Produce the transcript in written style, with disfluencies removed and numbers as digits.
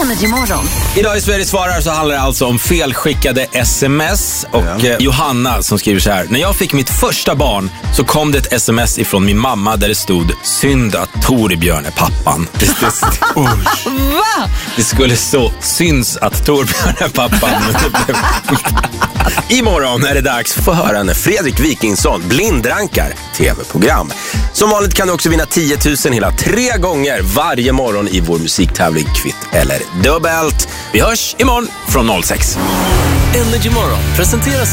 Energy Morgon. Idag i Sveriges svarar så handlar det alltså om felskickade sms. Och Johanna som skriver så här: när jag fick mitt första barn så kom det ett sms ifrån min mamma där det stod: synd att Torbjörn är pappan. Va? Det skulle så syns att Torbjörn är pappan. Imorgon är det dags för höra när Fredrik Wikingsson blindrankar tv-program. Som vanligt kan du också vinna 10 000 hela 3 gånger varje morgon i vår musiktävling Kvitt eller Dubbelt. Vi hörs imorgon från 06. Energy Morgon presenteras